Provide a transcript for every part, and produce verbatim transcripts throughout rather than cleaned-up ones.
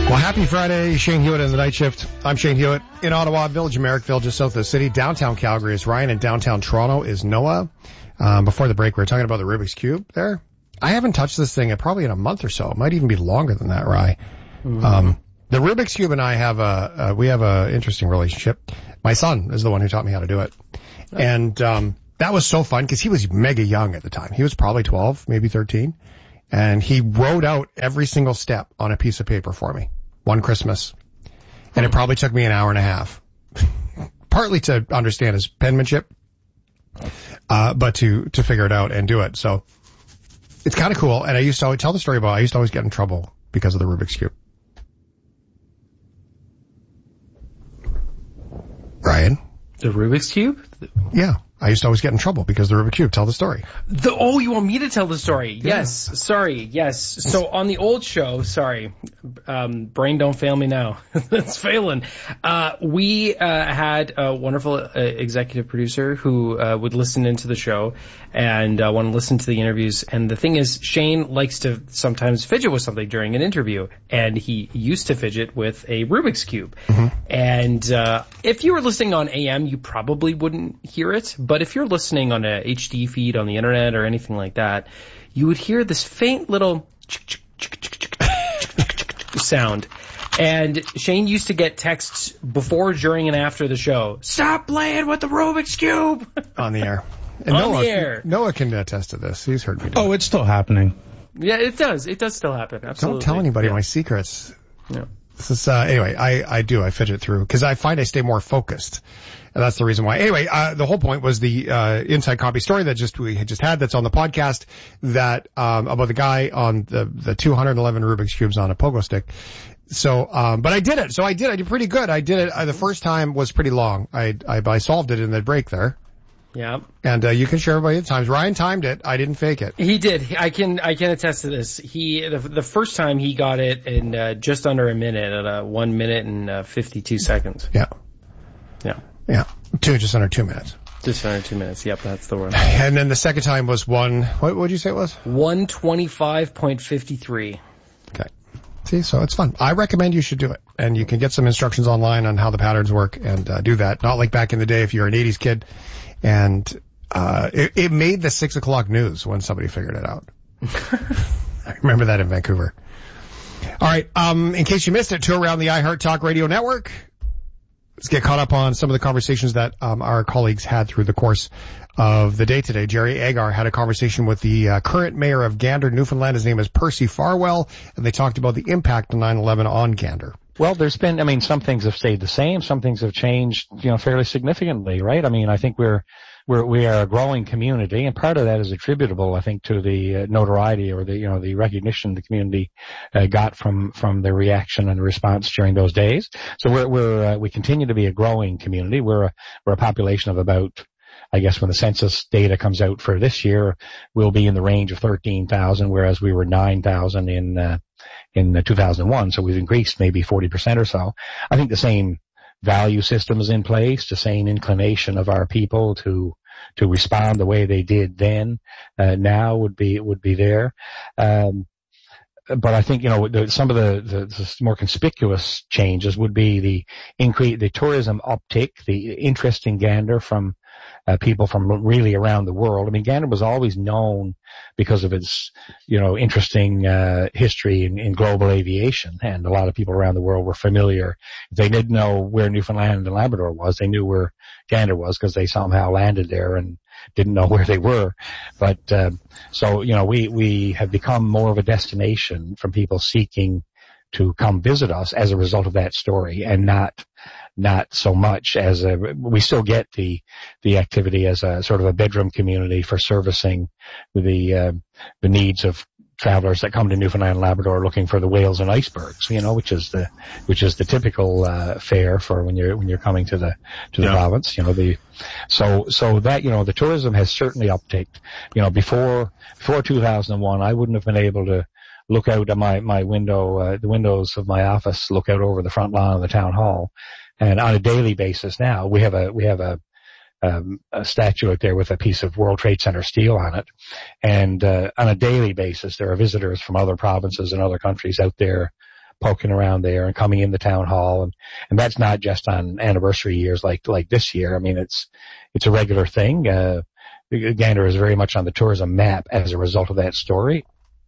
Well, happy Friday, Shane Hewitt in the night shift. I'm Shane Hewitt in Ottawa, Village of Merrickville, just south of the city. Downtown Calgary is Ryan, and downtown Toronto is Noah. Um, before the break, we were talking about the Rubik's Cube there. I haven't touched this thing in probably in a month or so. It might even be longer than that, Rye. Mm-hmm. Um, the Rubik's Cube and I have a, uh, we have a interesting relationship. My son is the one who taught me how to do it. Oh. And, um, that was so fun because he was mega young at the time. He was probably twelve, maybe thirteen. And he wrote out every single step on a piece of paper for me one Christmas. And it probably took me an hour and a half, partly to understand his penmanship, uh, but to, to figure it out and do it. So it's kind of cool. And I used to always tell the story about, I used to always get in trouble because of the Rubik's Cube. Ryan? The Rubik's Cube? Yeah. I used to always get in trouble because of the Rubik's Cube. Tell the story. The, oh, you want me to tell the story? Yeah. Yes. Sorry. Yes. So on the old show, sorry, um, brain don't fail me now. It's failing. Uh, we, uh, had a wonderful uh, executive producer who, uh, would listen into the show and, uh, want to listen to the interviews. And the thing is, Shane likes to sometimes fidget with something during an interview. And he used to fidget with a Rubik's Cube. Mm-hmm. And, uh, if you were listening on A M, you probably wouldn't hear it. But if you're listening on a H D feed on the internet or anything like that, you would hear this faint little sound. And Shane used to get texts before, during, and after the show. Stop playing with the Rubik's Cube! On the air. And on Noah, the air. Noah can attest to this. He's heard me do Oh, it. it's still happening. Yeah, it does. It does still happen. Absolutely. Don't tell anybody yeah. my secrets. Yeah. This is, uh, anyway, I, I do. I fidget through because I find I stay more focused. And that's the reason why. Anyway, uh, the whole point was the, uh, inside copy story that just, we had just had that's on the podcast that, um, about the guy on the, the two hundred eleven Rubik's Cubes on a pogo stick. So, um, but I did it. So I did. I did pretty good. I did it. Uh, the first time was pretty long. I, I, I solved it in the break there. Yeah. And, uh, you can share everybody the times. Ryan timed it. I didn't fake it. He did. I can, I can attest to this. He, the, the first time he got it in, uh, just under a minute at, uh, one minute and, uh, fifty-two seconds. Yeah. Yeah. Yeah. Two, just under two minutes. Just under two minutes. Yep. That's the word. And then the second time was one, what would you say it was? one twenty-five point five three. Okay. See, so it's fun. I recommend you should do it. And you can get some instructions online on how the patterns work and, uh, do that. Not like back in the day if you're an eighties kid. And, uh, it, it made the six o'clock news when somebody figured it out. I remember that in Vancouver. All right. Um, in case you missed it, tour around the iHeart Talk Radio Network. Let's get caught up on some of the conversations that um, our colleagues had through the course of the day today. Jerry Agar had a conversation with the uh, current mayor of Gander, Newfoundland. His name is Percy Farwell, and they talked about the impact of nine eleven on Gander. Well, there's been, I mean, some things have stayed the same. Some things have changed, you know, fairly significantly, right? I mean, I think we're, we're, we are a growing community, and part of that is attributable, I think, to the uh, notoriety or the, you know, the recognition the community uh, got from, from the reaction and the response during those days. So we're, we're, uh, we continue to be a growing community. We're a, we're a population of about, I guess when the census data comes out for this year, we'll be in the range of thirteen thousand, whereas we were nine thousand in, uh, in two thousand one. So we've increased maybe forty percent or so. I think the same value system is in place, the same inclination of our people to, to respond the way they did then, uh, now would be, would be there. Um, But I think, you know, the, some of the, the, the more conspicuous changes would be the increase, the tourism uptick, the interest in Gander from uh, people from really around the world. I mean, Gander was always known because of its, you know, interesting uh, history in, in global aviation, and a lot of people around the world were familiar. If they didn't know where Newfoundland and Labrador was, they knew where Gander was because they somehow landed there and didn't know where they were. But, uh, so, you know, we, we have become more of a destination from people seeking to come visit us as a result of that story, and not, not so much as a, we still get the, the activity as a sort of a bedroom community for servicing the, uh, the needs of travelers that come to Newfoundland and Labrador looking for the whales and icebergs, you know, which is the, which is the typical, uh, fare for when you're, when you're coming to the, to the yeah. province, you know, the, so, so that, you know, the tourism has certainly upticked. You know, before, before two thousand one, I wouldn't have been able to look out at my, my window, uh, the windows of my office, look out over the front lawn of the town hall. And on a daily basis now, we have a, we have a, Um, a statue out there with a piece of World Trade Center steel on it. And uh, on a daily basis, there are visitors from other provinces and other countries out there poking around there and coming into town hall. And, and that's not just on anniversary years like, like this year. I mean, it's, it's a regular thing. Uh, Gander is very much on the tourism map as a result of that story.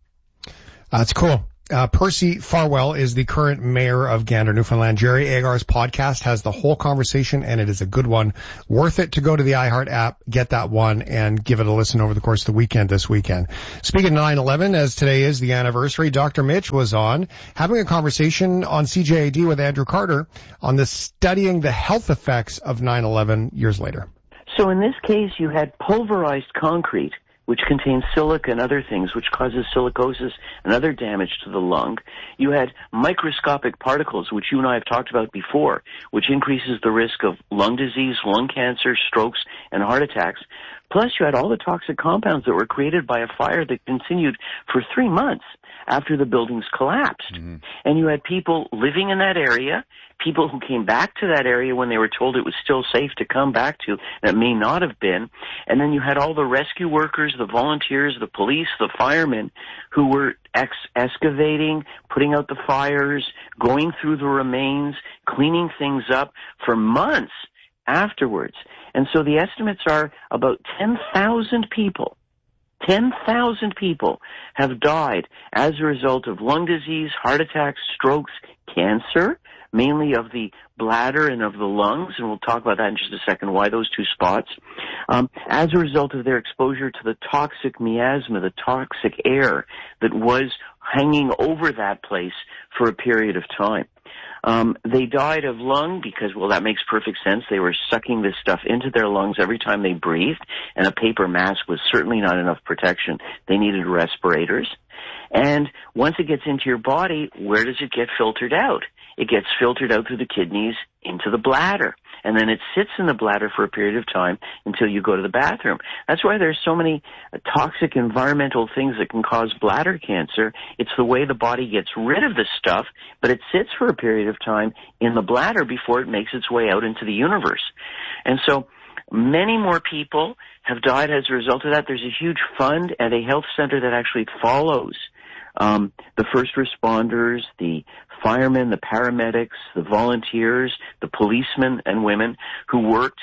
That's cool. Uh, Percy Farwell is the current mayor of Gander, Newfoundland. Jerry Agar's podcast has the whole conversation, and it is a good one. Worth it to go to the iHeart app, get that one, and give it a listen over the course of the weekend this weekend. Speaking of nine eleven, as today is the anniversary, Doctor Mitch was on having a conversation on C J A D with Andrew Carter on the studying the health effects of nine eleven years later. So in this case, you had pulverized concrete, which contains silica and other things, which causes silicosis and other damage to the lung. You had microscopic particles, which you and I have talked about before, which increases the risk of lung disease, lung cancer, strokes, and heart attacks. Plus, you had all the toxic compounds that were created by a fire that continued for three months after the buildings collapsed. Mm-hmm. And you had people living in that area, people who came back to that area when they were told it was still safe to come back to, and it may not have been. And then you had all the rescue workers, the volunteers, the police, the firemen who were ex- excavating, putting out the fires, going through the remains, cleaning things up for months afterwards. And so the estimates are about ten thousand people ten thousand people have died as a result of lung disease, heart attacks, strokes, cancer, mainly of the bladder and of the lungs, and we'll talk about that in just a second, why those two spots, um, as a result of their exposure to the toxic miasma, the toxic air that was hanging over that place for a period of time. Um, they died of lung because, well, that makes perfect sense. They were sucking this stuff into their lungs every time they breathed, and a paper mask was certainly not enough protection. They needed respirators. And once it gets into your body, where does it get filtered out? It gets filtered out through the kidneys into the bladder. And then it sits in the bladder for a period of time until you go to the bathroom. That's why there's so many uh, toxic environmental things that can cause bladder cancer. It's the way the body gets rid of this stuff, but it sits for a period of time in the bladder before it makes its way out into the universe. And so many more people have died as a result of that. There's a huge fund at a health center that actually follows um, the first responders, the firemen, the paramedics, the volunteers, the policemen and women who worked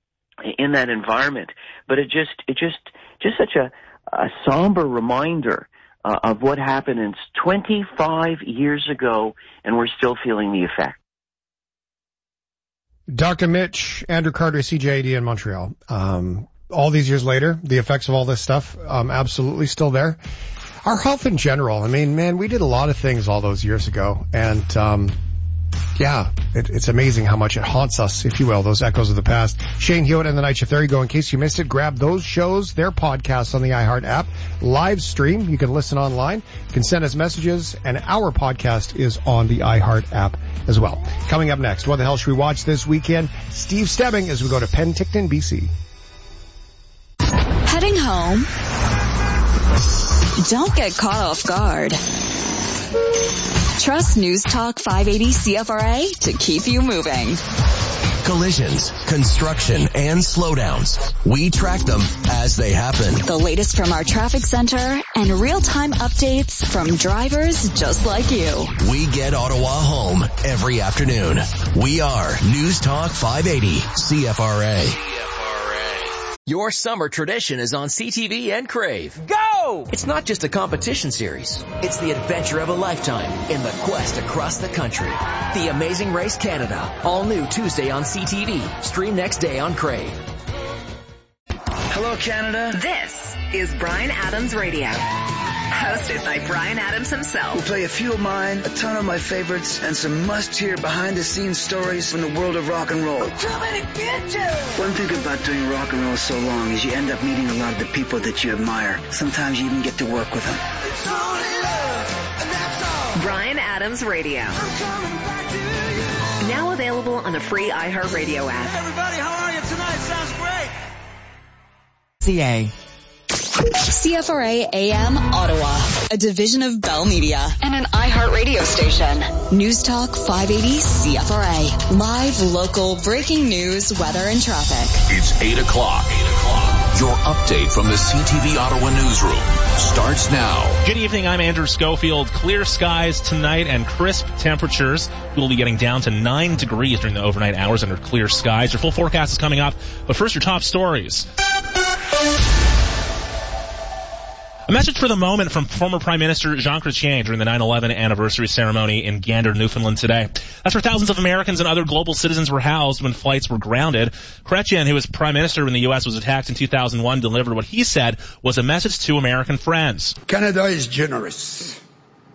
in that environment. But it just, it just, just such a, a somber reminder uh, of what happened in twenty-five years ago, and we're still feeling the effect. Doctor Mitch, Andrew Carter, C J A D in Montreal. Um, all these years later, the effects of all this stuff, um, absolutely still there. Our health in general, I mean, man, we did a lot of things all those years ago, and um yeah, it, it's amazing how much it haunts us, if you will, those echoes of the past. Shane Hewitt and the Night Shift. There you go. In case you missed it, grab those shows, their podcasts on the iHeart app. Live stream. You can listen online. You can send us messages, and our podcast is on the iHeart app as well. Coming up next, what the hell should we watch this weekend? Steve Stebbing as we go to Penticton, B C. Heading home? Don't get caught off guard. Trust News Talk five eighty C F R A to keep you moving. Collisions, construction, and slowdowns. We track them as they happen. The latest from our traffic center and real-time updates from drivers just like you. We get Ottawa home every afternoon. We are News Talk five eighty C F R A. Your summer tradition is on C T V and Crave. Go! It's not just a competition series. It's the adventure of a lifetime in the quest across the country. The Amazing Race Canada. All new Tuesday on C T V. Stream next day on Crave. Hello, Canada. This is Bryan Adams Radio. Hosted by Bryan Adams himself. We'll play a few of mine, a ton of my favorites, and some must-hear behind-the-scenes stories from the world of rock and roll. One thing about doing rock and roll so long is you end up meeting a lot of the people that you admire. Sometimes you even get to work with them. Bryan Adams Radio. Now available on the free iHeartRadio app. Hey everybody, how are you tonight? Sounds great. C A. C F R A A M Ottawa, a division of Bell Media and an iHeart radio station. News Talk five eighty C F R A. Live, local, breaking news, weather, and traffic. It's eight o'clock. eight o'clock. Your update from the C T V Ottawa newsroom starts now. Good evening, I'm Andrew Schofield. Clear skies tonight and crisp temperatures. We'll be getting down to nine degrees during the overnight hours under clear skies. Your full forecast is coming up, but first your top stories. A message for the moment from former Prime Minister Jean Chrétien during the nine eleven anniversary ceremony in Gander, Newfoundland today. That's where thousands of Americans and other global citizens were housed when flights were grounded. Chrétien, who was Prime Minister when the U S was attacked in two thousand one, delivered what he said was a message to American friends. Canada is generous.